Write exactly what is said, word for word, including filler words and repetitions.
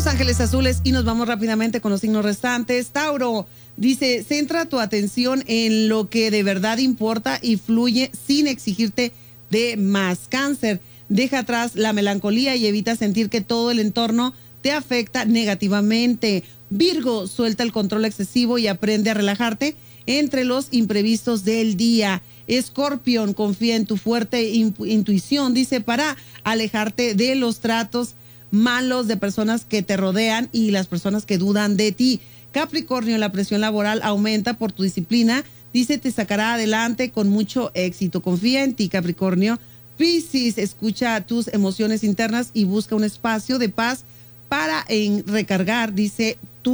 Ángeles Azules y nos vamos rápidamente con los signos restantes. Tauro dice, centra tu atención en lo que de verdad importa y fluye sin exigirte de más. Cáncer, deja atrás la melancolía y evita sentir que todo el entorno te afecta negativamente. Virgo, suelta el control excesivo y aprende a relajarte entre los imprevistos del día. Escorpión, confía en tu fuerte intuición, dice, para alejarte de los tratos malos de personas que te rodean y las personas que dudan de ti. Capricornio, la presión laboral aumenta por tu disciplina, dice, te sacará adelante con mucho éxito. Confía en ti, Capricornio. Piscis, escucha tus emociones internas y busca un espacio de paz para en recargar, dice, tu